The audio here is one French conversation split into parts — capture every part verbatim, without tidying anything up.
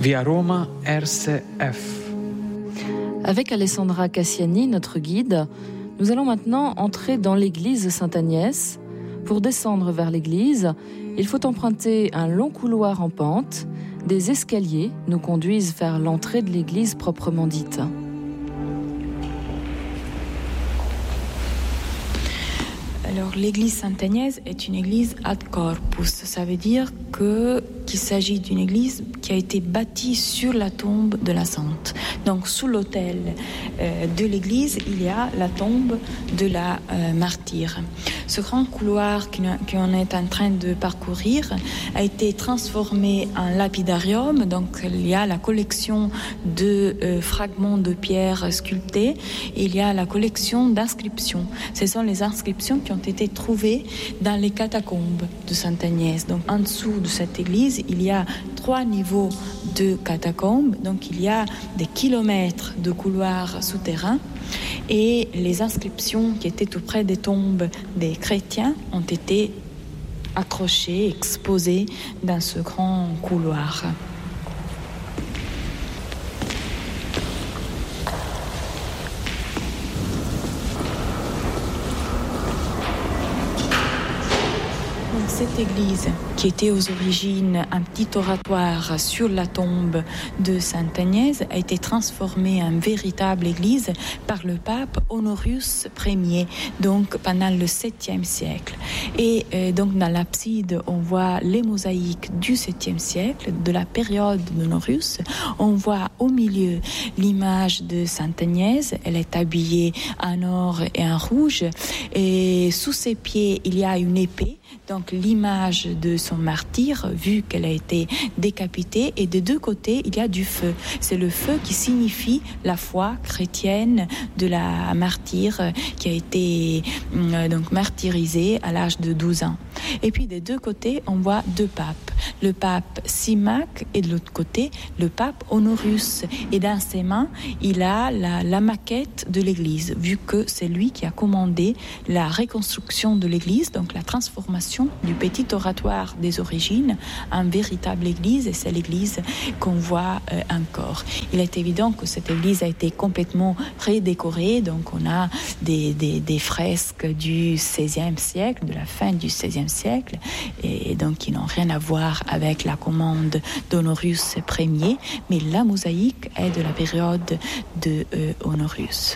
via Roma R C F. Avec Alessandra Cassiani, notre guide, nous allons maintenant entrer dans l'église Sainte-Agnès. Pour descendre vers l'église, il faut emprunter un long couloir en pente. Des escaliers nous conduisent vers l'entrée de l'église proprement dite. Alors, l'église Sainte-Agnès est une église ad corpus. Ça veut dire que, qu'il s'agit d'une église qui a été bâtie sur la tombe de la sainte. Donc, sous l'autel euh, de l'église, il y a la tombe de la euh, martyre. Ce grand couloir qu'on est en train de parcourir a été transformé en lapidarium. Donc, il y a la collection de euh, fragments de pierre sculptés et il y a la collection d'inscriptions. Ce sont les inscriptions qui ont été trouvées dans les catacombes de Sainte-Agnès. Donc, en dessous de cette église, il y a trois niveaux de catacombes. Donc, il y a des kilomètres de couloirs souterrains. Et les inscriptions qui étaient tout près des tombes des chrétiens ont été accrochées, exposées dans ce grand couloir. Cette église, qui était aux origines un petit oratoire sur la tombe de Sainte-Agnès, a été transformée en véritable église par le pape Honorius Ier, donc pendant le septième siècle. Et euh, donc dans l'abside, on voit les mosaïques du septième siècle, de la période d'Honorius. On voit au milieu l'image de Sainte-Agnès. Elle est habillée en or et en rouge. Et sous ses pieds, il y a une épée. Donc l'image de son martyr, vu qu'elle a été décapitée, et des deux côtés, il y a du feu. C'est le feu qui signifie la foi chrétienne de la martyre qui a été euh, donc martyrisée à l'âge de douze ans. Et puis des deux côtés, on voit deux papes. Le pape Symmach et de l'autre côté, le pape Honorius. Et dans ses mains, il a la, la maquette de l'église, vu que c'est lui qui a commandé la reconstruction de l'église, donc la transformation du petit oratoire des origines en véritable église, et c'est l'église qu'on voit euh, encore. Il est évident que cette église a été complètement redécorée, donc on a des, des, des fresques du seizième siècle, de la fin du seizième siècle, et donc qui n'ont rien à voir avec la commande d'Honorius Ier, mais la mosaïque est de la période de euh, Honorius.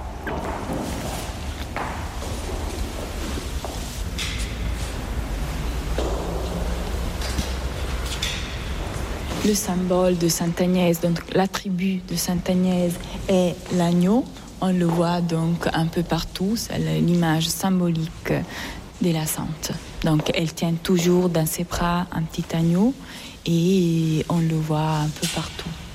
Le symbole de Sainte-Agnès, donc l'attribut de Sainte-Agnès est l'agneau. On le voit donc un peu partout, c'est l'image symbolique de la sainte. Donc elle tient toujours dans ses bras un petit agneau et on le voit un peu partout.